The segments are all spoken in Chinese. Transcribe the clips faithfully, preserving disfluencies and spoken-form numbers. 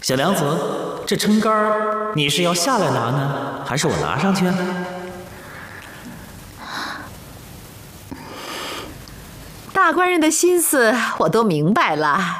小娘子，这撑杆儿你是要下来拿呢，还是我拿上去啊？ 大官人的心思我都明白了。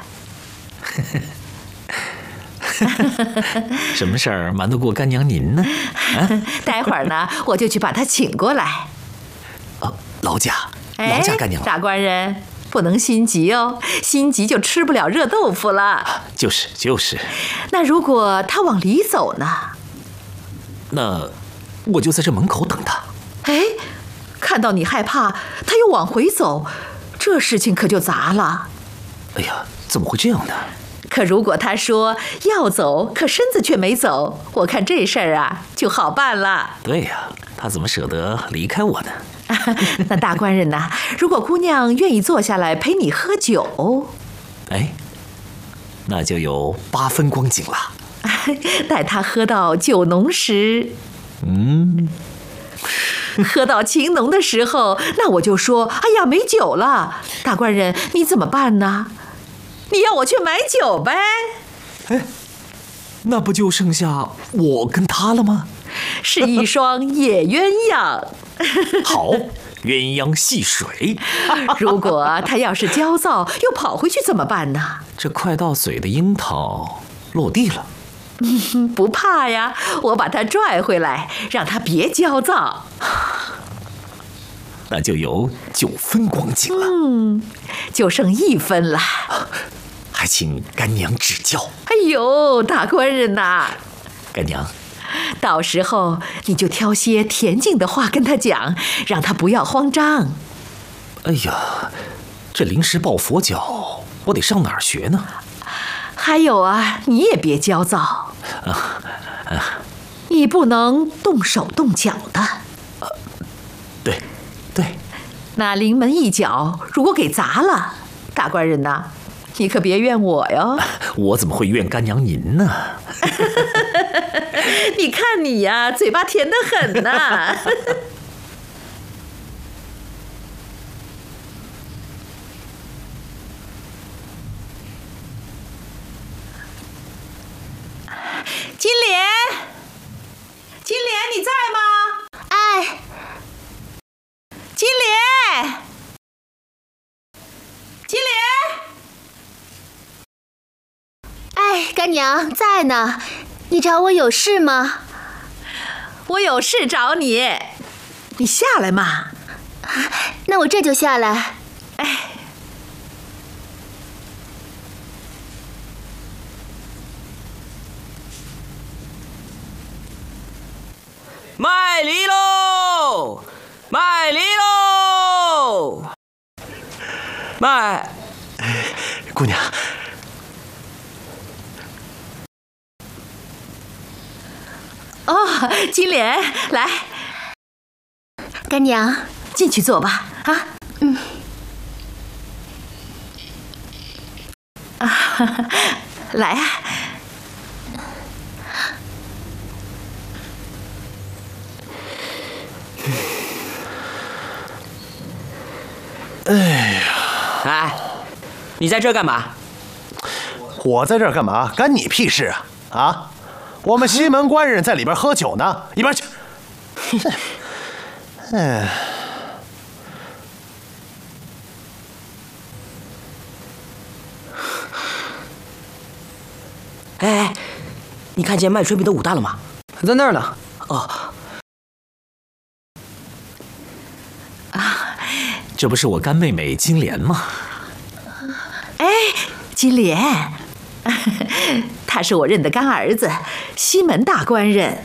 什么事儿瞒得过干娘您呢？啊、 待会儿呢，我就去把他请过来。 哦，劳驾，劳驾干娘。 大官人不能心急哦，心急就吃不了热豆腐了。 啊、就是就是。 那如果他往里走呢？ 那我就在这门口等他。 哎，看到你害怕，他又往回走，这事情可就砸了。 哎呀，怎么会这样呢？ 可如果他说要走，可身子却没走，我看这事儿啊就好办了。 对呀，他怎么舍得离开我呢？ 那大官人呐，如果姑娘愿意坐下来陪你喝酒， 哎，那就有八分光景了。 待她喝到酒浓时， 嗯， 喝到情浓的时候，那我就说，哎呀，没酒了。大官人，你怎么办呢？你要我去买酒呗？ 哎，那不就剩下我跟他了吗？ 是一双野鸳鸯。 好，鸳鸯戏水。 如果他要是焦躁又跑回去怎么办呢？ 这快到嘴的樱桃落地了。 嗯，不怕呀，我把他拽回来，让他别焦躁。 那就有九分光景了。 嗯，就剩一分了。 还请干娘指教。 哎呦，大官人呐， 干娘， 到时候你就挑些恬静的话跟他讲，让他不要慌张。 哎呀，这临时抱佛脚，我得上哪儿学呢？ 还有啊，你也别焦躁啊啊！你不能动手动脚的。 啊，对，对。 那临门一脚如果给砸了，大官人呐，你可别怨我哟。 我怎么会怨干娘您呢？ 你看你呀，嘴巴甜得很呐。金莲，金莲，你在吗？ 哎， 金莲，金莲。 哎，干娘在呢，你找我有事吗？ 我有事找你，你下来嘛。 那我这就下来。 哎。 卖梨喽！卖梨喽！卖！ 姑娘， 哦，金莲，来， 干娘， 进去坐吧。啊， 嗯。 啊，来啊。 哎呀， 哎，你在这干嘛？ 我在这儿干嘛？干你屁事啊！啊，我们西门官人在里边喝酒呢，一边去。哎， 哎，你看见卖炊饼的武大了吗？ 在那儿呢。 哦。 这不是我干妹妹金莲吗？ 哎，金莲，他是我认的干儿子，西门大官人。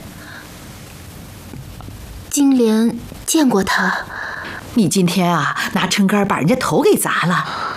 金莲见过他。 你今天啊，拿撑杆把人家头给砸了。